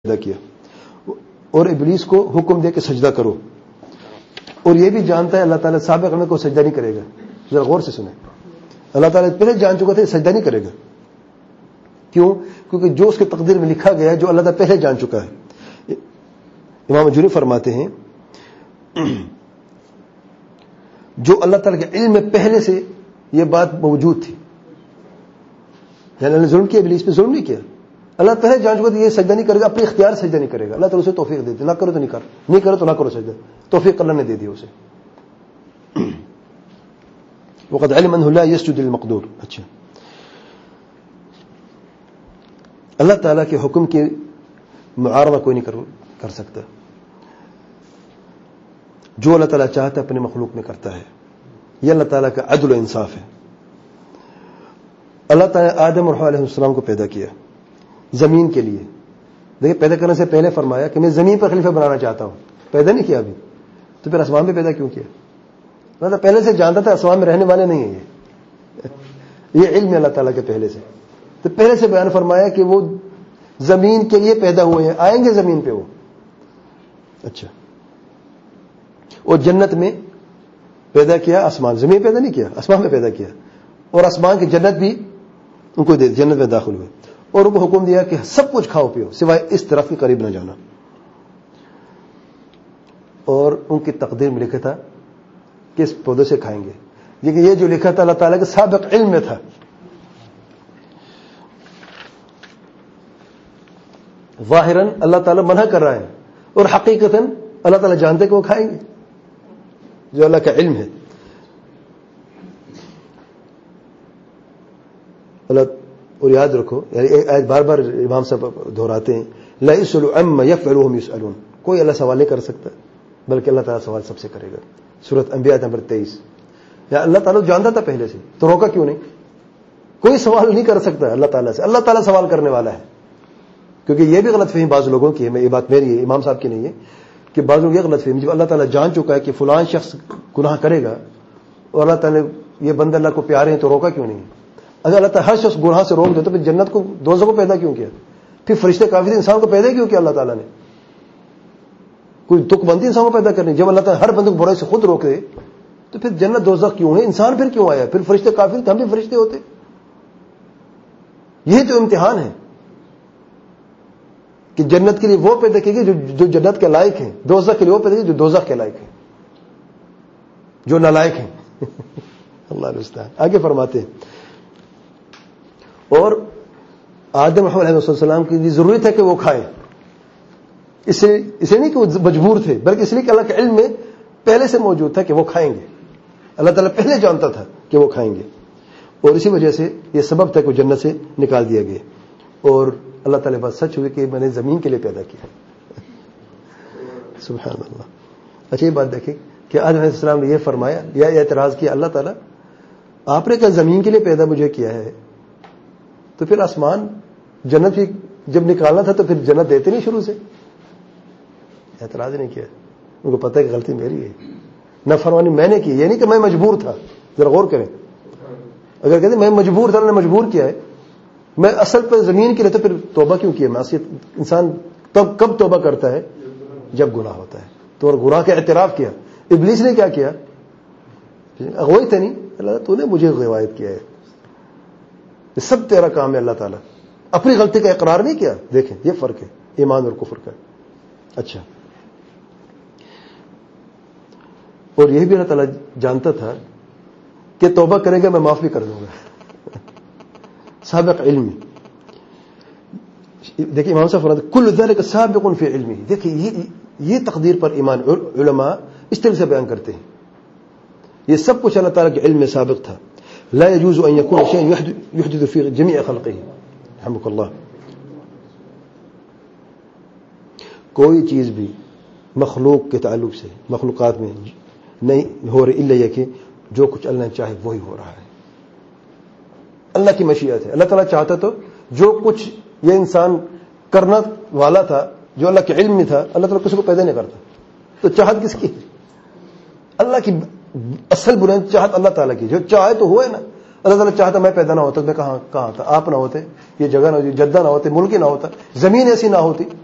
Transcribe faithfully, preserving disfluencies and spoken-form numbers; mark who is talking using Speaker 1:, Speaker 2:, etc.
Speaker 1: پیدا کیا اور ابلیس کو حکم دے کہ سجدہ کرو، اور یہ بھی جانتا ہے اللہ تعالیٰ سابق میں کو سجدہ نہیں کرے گا. ذرا غور سے سنیں، اللہ تعالیٰ پہلے جان چکا تھا سجدہ نہیں کرے گا. کیوں؟ کیونکہ جو اس کے تقدیر میں لکھا گیا ہے، جو اللہ تعالیٰ پہلے جان چکا ہے. امام جوری فرماتے ہیں جو اللہ تعالیٰ کے علم میں پہلے سے یہ بات موجود تھی، یعنی اللہ نے ظلم کیا، ابلیس پہ ظلم نہیں کیا. اللہ پہلے جان چکا تھا یہ سجدہ نہیں کرے گا، اپنے اختیار سجدہ نہیں کرے گا. اللہ تعالیٰ اسے توفیق دیتے، نہ کرو تو نہیں کر، نہیں کرو تو نہ کرو سجدہ، توفیق اللہ نے دے دی اسے. وقد علم انه لا يسجد للمقدور. اچھا، اللہ تعالیٰ کے حکم کی معارضہ کوئی نہیں کر سکتا. جو اللہ تعالیٰ چاہتا ہے اپنے مخلوق میں کرتا ہے. یہ اللہ تعالیٰ کا عدل و انصاف ہے. اللہ تعالیٰ آدم اور حوا علیہ السلام کو پیدا کیا زمین کے لیے. دیکھیں، پیدا کرنے سے پہلے فرمایا کہ میں زمین پر خلیفہ بنانا چاہتا ہوں. پیدا نہیں کیا ابھی، تو پھر آسمان پہ پیدا کیوں کیا؟ اللہ پہلے سے جانتا تھا آسمان میں رہنے والے نہیں ہیں. یہ یہ علم ہے اللہ تعالیٰ کے پہلے سے. تو پہلے سے بیان فرمایا کہ وہ زمین کے لیے پیدا ہوئے ہیں، آئیں گے زمین پہ وہ. اچھا، اور جنت میں پیدا کیا، آسمان زمین پیدا نہیں کیا، آسمان میں پیدا کیا. اور آسمان کی جنت بھی ان کو دے، جنت میں داخل ہوئے اور ان کو حکم دیا کہ سب کچھ کھاؤ پیو سوائے اس درخت کے قریب نہ جانا. اور ان کی تقدیر میں لکھا تھا کہ اس پودے سے کھائیں گے، لیکن یہ جو لکھا تھا اللہ تعالیٰ کے سابق علم میں تھا. ظاہراً اللہ تعالیٰ منع کر رہا ہے اور حقیقتاً اللہ تعالیٰ جانتے کہ وہ کھائیں گے، جو اللہ کا علم ہے. اللہ اور یاد رکھو، یعنی ایک آیت بار بار امام صاحب دہراتے ہیں، لا يسأل عما يفعل وهم يسألون. کوئی اللہ سوال نہیں کر سکتا بلکہ اللہ تعالیٰ سوال سب سے کرے گا. سورۃ انبیاء نمبر تیئیس. یا اللہ تعالیٰ جانتا تھا پہلے سے، تو روکا کیوں نہیں؟ کوئی سوال نہیں کر سکتا اللہ تعالیٰ سے، اللہ تعالیٰ سوال کرنے والا ہے. کیونکہ یہ بھی غلط فہمی بعض لوگوں کی ہے، یہ بات میری ہے، امام صاحب کی نہیں ہے، کہ بعض لوگ یہ غلط فہمی، جب اللہ تعالیٰ جان چکا ہے کہ فلان شخص گناہ کرے گا اور اللہ تعالیٰ یہ بندے اللہ کو پیارے ہیں، تو روکا کیوں نہیں؟ اگر اللہ تعالیٰ ہر شخص گناہ سے روک دے تو پھر جنت کو، دوزخ کو پیدا کیوں کیا؟ پھر فرشتے کافر انسان کو پیدا کیوں کیا اللہ تعالیٰ نے؟ کوئی تک بندی انسان کو پیدا کرنی. جب اللہ تعالیٰ ہر بندے کو برائی سے خود روک دے تو پھر جنت دوزخ کیوں ہے؟ انسان پھر کیوں آیا؟ پھر فرشتے کافر تھے، ہم بھی فرشتے ہوتے. یہی تو امتحان ہے کہ جنت کے لیے وہ پیدا کیے گئے جو جنت کے لائق ہیں، دوزخ کے لیے وہ پیدا کیے جو دوزخ کے لائق ہیں، جو نالائق ہیں. اللہ المستعان. آگے فرماتے ہیں، اور آدم علیہ السلام کی ضرورت ہے کہ وہ کھائیں، اس لیے اسے نہیں کہ وہ مجبور تھے، بلکہ اس لیے کہ اللہ کے علم میں پہلے سے موجود تھا کہ وہ کھائیں گے. اللہ تعالیٰ پہلے جانتا تھا کہ وہ کھائیں گے، اور اسی وجہ سے یہ سبب تھا کہ وہ جنت سے نکال دیا گیا. اور اللہ تعالیٰ بات سچ ہوئی کہ میں نے زمین کے لیے پیدا کیا. سبحان اللہ. اچھا، یہ بات دیکھیں کہ آدم علیہ السلام نے یہ فرمایا یا اعتراض کیا، اللہ تعالیٰ آپ نے کہا زمین کے لیے پیدا مجھے کیا ہے، تو پھر آسمان جنت بھی جب نکالنا تھا تو پھر جنت دیتے نہیں شروع سے؟ اعتراض نہیں کیا. ان کو پتہ ہے کہ غلطی میری ہے، نافرمانی میں نے کی، یہ نہیں کہ میں مجبور تھا. ذرا غور کریں، اگر کہتے میں مجبور تھا، نے مجبور کیا ہے، میں اصل پر زمین کے لیے، تو پھر توبہ کیوں کیا؟ معصیت انسان تب کب توبہ کرتا ہے؟ جب گناہ ہوتا ہے. تو اور گناہ کا اعتراف کیا. ابلیس نے کیا کیا؟ اغوئی تھا نہیں، اللہ تو نے مجھے غوایت کیا ہے، یہ سب تیرا کام ہے. اللہ تعالیٰ اپنی غلطی کا اقرار نہیں کیا. دیکھیں یہ فرق ہے ایمان اور کفر کا. اچھا، اور یہ بھی اللہ تعالیٰ جانتا تھا کہ توبہ کرے گا میں معاف بھی کر دوں گا. سابق علمی. دیکھیں امام صاحب فرماتے کل ذلک سابق فی علمی. دیکھیں یہ یہ تقدیر پر ایمان علماء اس طرح سے بیان کرتے ہیں، یہ سب کچھ اللہ تعالیٰ کے علم میں سابق تھا. لا يجوز ان يكون شيء يحدث في جميع خلقه. رحمك اللہ. کوئی چیز بھی مخلوق کے تعلق سے مخلوقات میں نہیں ہو رہی الا یہ کہ جو کچھ اللہ نے چاہے وہی ہو رہا ہے. اللہ کی مشیت ہے. اللہ تعالیٰ چاہتا تو جو کچھ یہ انسان کرنا والا تھا، جو اللہ کے علم میں تھا، اللہ تعالیٰ کسی کو پیدا نہیں کرتا. تو چاہت کس کی؟ اللہ کی. اصل بلند چاہت اللہ تعالیٰ کی، جو چاہے تو ہوئے نا. اللہ تعالیٰ چاہتا میں پیدا نہ ہوتا، میں کہاں کہاں تھا، آپ نہ ہوتے، یہ جگہ نہ ہوتی، جدہ نہ ہوتے، ملک نہ ہوتا، زمین ایسی نہ ہوتی.